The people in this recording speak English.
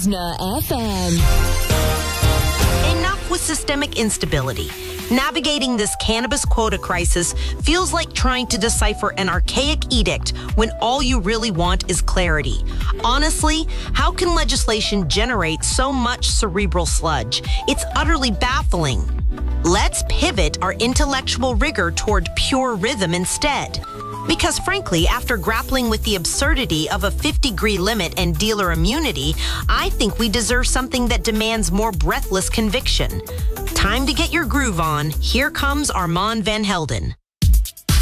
Jasna FM. Enough with systemic instability. Navigating this cannabis quota crisis feels like trying to decipher an archaic edict when all you really want is clarity. Honestly, how can legislation generate so much cerebral sludge? It's utterly baffling. Let's pivot our intellectual rigor toward pure rhythm instead. Because frankly, after grappling with the absurdity of a 50-degree limit and dealer immunity, I think we deserve something that demands more breathless conviction. Time to get your groove on. Here comes Armand Van Helden.